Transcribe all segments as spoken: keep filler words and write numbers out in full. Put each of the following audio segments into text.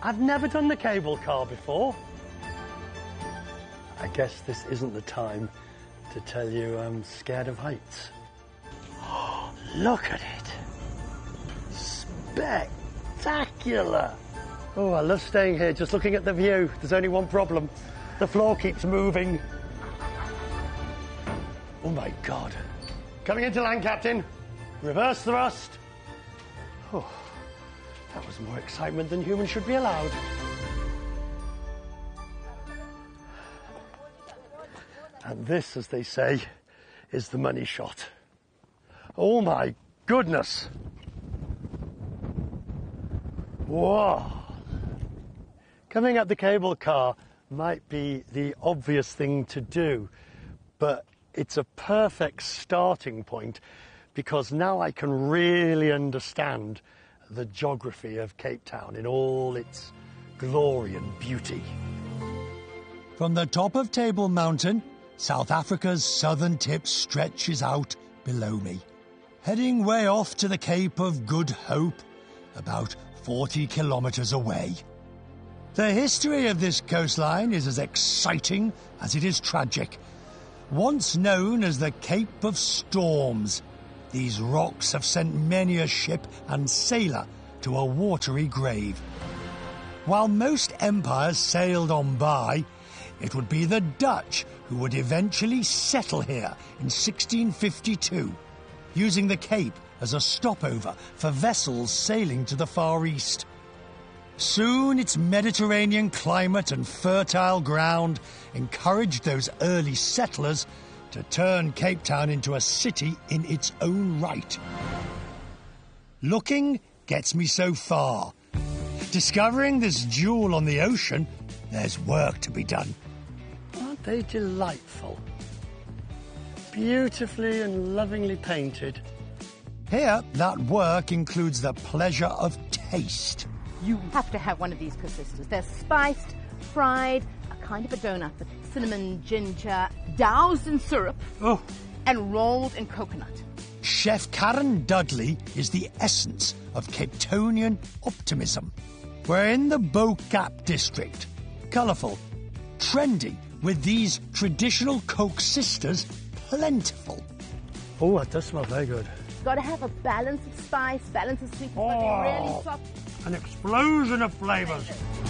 I've never done the cable car before. I guess this isn't the time to tell you I'm scared of heights. Oh, look at it. Spectacular. Oh, I love staying here just looking at the view. There's only one problem. The floor keeps moving. Oh my God. Coming into land, Captain. Reverse thrust. Oh, that was more excitement than humans should be allowed. And this, as they say, is the money shot. Oh my goodness. Whoa. Coming up the cable car might be the obvious thing to do, but it's a perfect starting point because now I can really understand the geography of Cape Town in all its glory and beauty. From the top of Table Mountain, South Africa's southern tip stretches out below me, heading way off to the Cape of Good Hope, about forty kilometres away. The history of this coastline is as exciting as it is tragic. Once known as the Cape of Storms, these rocks have sent many a ship and sailor to a watery grave. While most empires sailed on by, it would be the Dutch who would eventually settle here in sixteen fifty-two, using the Cape as a stopover for vessels sailing to the Far East. Soon its Mediterranean climate and fertile ground encouraged those early settlers to turn Cape Town into a city in its own right. Looking gets me so far. Discovering this jewel on the ocean, there's work to be done. Aren't they delightful? Beautifully and lovingly painted. Here, that work includes the pleasure of taste. You have to have one of these persisters. They're spiced, fried, a kind of a donut with cinnamon, ginger, doused in syrup, oh. and rolled in coconut. Chef Karen Dudley is the essence of Capetonian optimism. We're in the Bo Cap district. Colourful, trendy, with these traditional Coke sisters plentiful. Oh, it does smell very good. You've got to have a balance of spice, balance of sweetness, oh, but they're really soft. An explosion of flavours.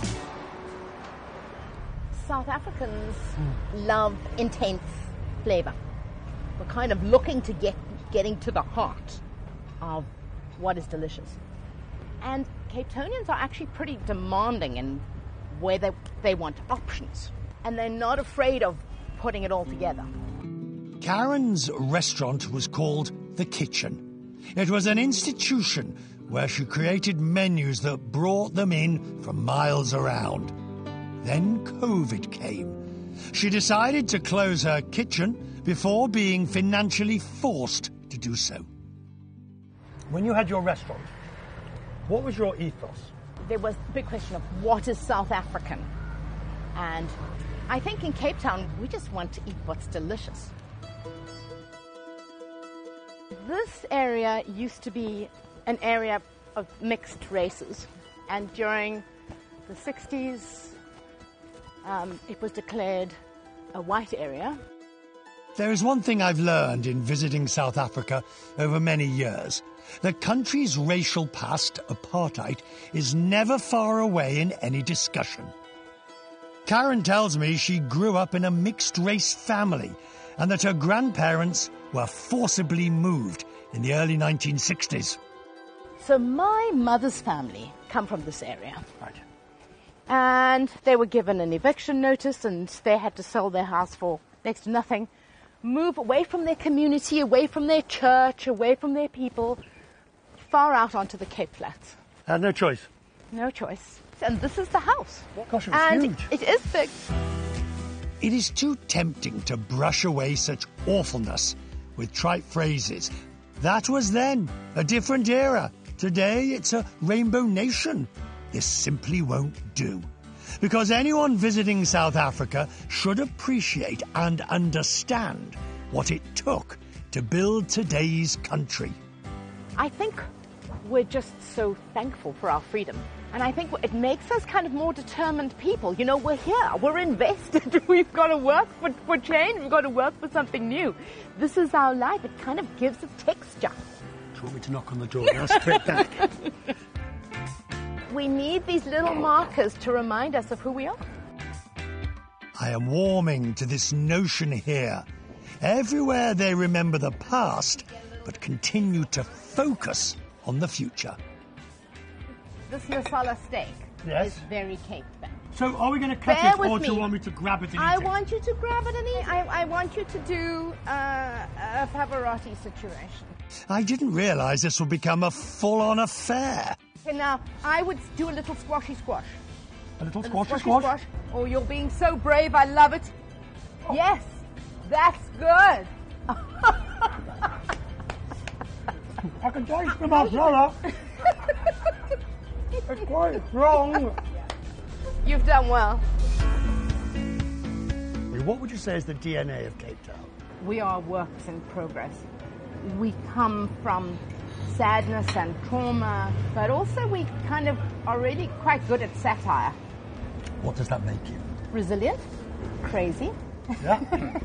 South Africans mm. love intense flavour. We're kind of looking to get getting to the heart of what is delicious. And Capetonians are actually pretty demanding in where they, they want options. And they're not afraid of putting it all together. Karen's restaurant was called The Kitchen. It was an institution where she created menus that brought them in from miles around. Then COVID came. She decided to close her kitchen before being financially forced to do so. When you had your restaurant, what was your ethos? There was the big question of what is South African? And I think in Cape Town, we just want to eat what's delicious. This area used to be an area of mixed races, and during the sixties, um, it was declared a white area. There is one thing I've learned in visiting South Africa over many years. The country's racial past, apartheid, is never far away in any discussion. Karen tells me she grew up in a mixed-race family and that her grandparents were forcibly moved in the early nineteen sixties. So my mother's family come from this area. Right. And they were given an eviction notice and they had to sell their house for next to nothing, move away from their community, away from their church, away from their people, far out onto the Cape Flats. Had no choice. No choice. And this is the house. Gosh, it was and huge. It is big. It is too tempting to brush away such awfulness with trite phrases. That was then, a different era. Today, it's a rainbow nation. This simply won't do. Because anyone visiting South Africa should appreciate and understand what it took to build today's country. I think we're just so thankful for our freedom. And I think it makes us kind of more determined people. You know, we're here, we're invested, we've got to work for, for change, we've got to work for something new. This is our life, it kind of gives it texture. Do you want me to knock on the door now? Straight back. We need these little markers to remind us of who we are. I am warming to this notion here. Everywhere they remember the past, but continue to focus on the future. This masala steak Yes. is very Cape Town. So are we going to cut Bear it, with or do you me. want me to grab it and I eat it? want you to grab it and eat. I, I want you to do uh, a Pavarotti situation. I didn't realise this would become a full-on affair. Okay, now, I would do a little squashy squash. A little A little squashy squashy squash? Oh, you're being so brave. I love it. Yes, that's good. I can taste the masala. It's quite strong. You've done well. What would you say is the D N A of Cape Town? We are works in progress. We come from sadness and trauma, but also we kind of are really quite good at satire. What does that make you? Resilient, crazy. Yeah.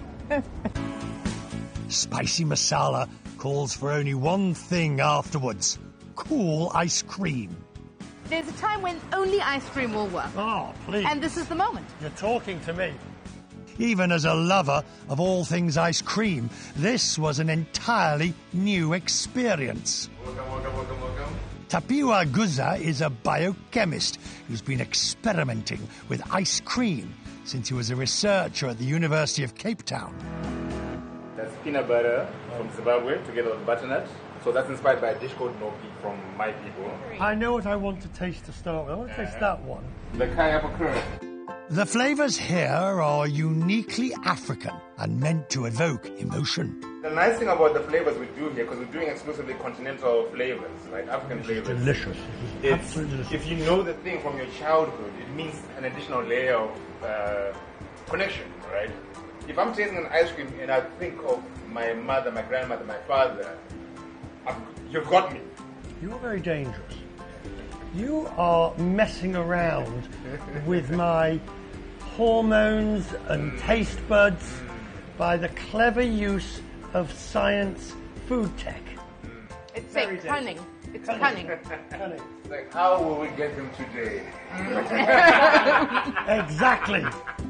Spicy masala calls for only one thing afterwards. Cool ice cream. There's a time when only ice cream will work. Oh, please. And this is the moment. You're talking to me. Even as a lover of all things ice cream, this was an entirely new experience. Welcome, welcome, welcome, welcome. Tapiwa Guza is a biochemist who's been experimenting with ice cream since he was a researcher at the University of Cape Town. That's peanut butter from Zimbabwe together with butternut. So that's inspired by a dish called Nopi from my people. I know what I want to taste to start with. I want to taste that one. The Kai apple curd. The flavours here are uniquely African and meant to evoke emotion. The nice thing about the flavors we do here, because we're doing exclusively continental flavors, right? African flavors. Delicious. It's, Absolutely delicious. if you know the thing from your childhood, it means an additional layer of uh, connection, right? If I'm tasting an ice cream and I think of my mother, my grandmother, my father, I've, you've got me. You're very dangerous. You are messing around with my hormones and taste buds by the clever use of science food tech. It's very cunning. It's cunning. Cunning. It's like, how will we get them today? Exactly.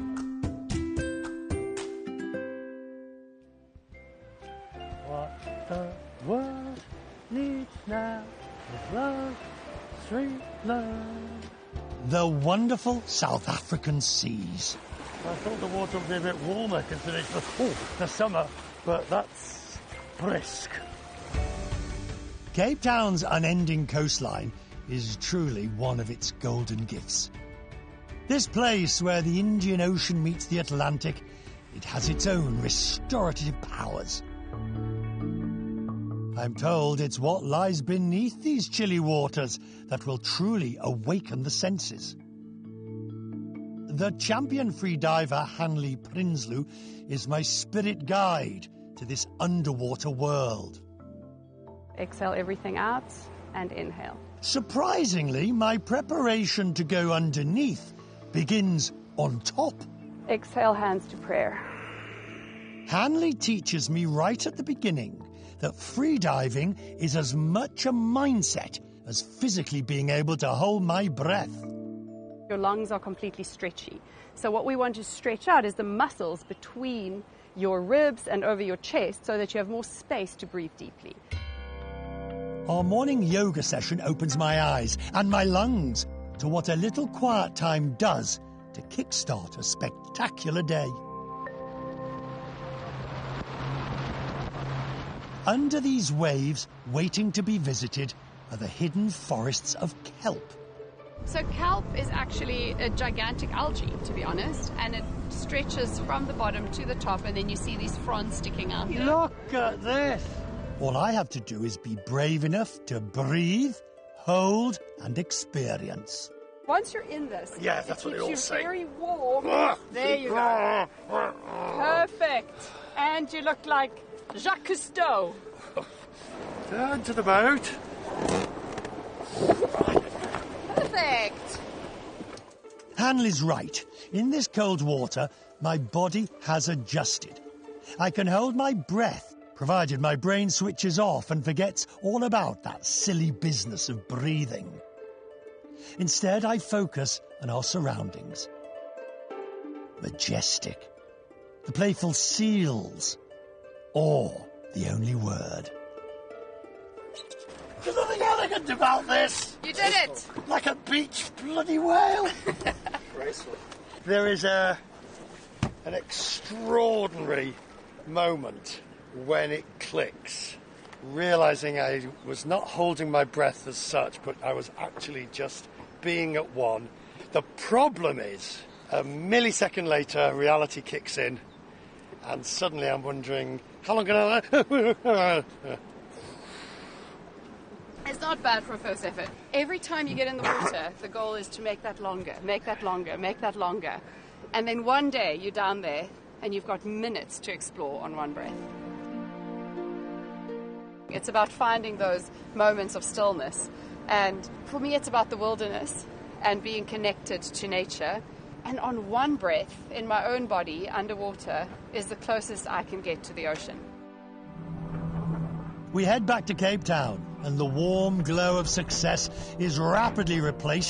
What the world needs now is love, sweet love. The wonderful South African seas. I thought the water would be a bit warmer considering it's the, oh, the summer, but that's brisk. Cape Town's unending coastline is truly one of its golden gifts. This place where the Indian Ocean meets the Atlantic, it has its own restorative powers. I'm told it's what lies beneath these chilly waters that will truly awaken the senses. The champion free diver Hanley Prinsloo is my spirit guide to this underwater world. Exhale everything out and inhale. Surprisingly, my preparation to go underneath begins on top. Exhale, hands to prayer. Hanley teaches me right at the beginning that freediving is as much a mindset as physically being able to hold my breath. Your lungs are completely stretchy. So what we want to stretch out is the muscles between your ribs and over your chest so that you have more space to breathe deeply. Our morning yoga session opens my eyes and my lungs to what a little quiet time does to kickstart a spectacular day. Under these waves, waiting to be visited, are the hidden forests of kelp. So kelp is actually a gigantic algae, to be honest, and it stretches from the bottom to the top, and then you see these fronds sticking out there. Look at this. All I have to do is be brave enough to breathe, hold, and experience. Once you're in this, Yes, that's it what they keeps all you say. very warm. There you go. Perfect. And you look like Jacques Cousteau. Turn to the boat. Perfect. Hanley's right. In this cold water, my body has adjusted. I can hold my breath, provided my brain switches off and forgets all about that silly business of breathing. Instead, I focus on our surroundings. Majestic. The playful seals. Awe, the only word. There's nothing elegant about this. You did it. Like a beach bloody whale. There is a an extraordinary moment when it clicks, realizing I was not holding my breath as such, but I was actually just being at one. The problem is, a millisecond later, reality kicks in, and suddenly I'm wondering, how long can I... It's not bad for a first effort. Every time you get in the water, the goal is to make that longer, make that longer, make that longer. And then one day you're down there and you've got minutes to explore on one breath. It's about finding those moments of stillness. And for me, it's about the wilderness and being connected to nature. And on one breath, in my own body, underwater, is the closest I can get to the ocean. We head back to Cape Town, and the warm glow of success is rapidly replaced